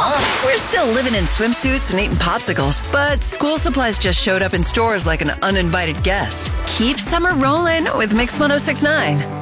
We're still living in swimsuits and eating popsicles, but school supplies just showed up in stores like an uninvited guest. Keep summer rolling with Mix 1069.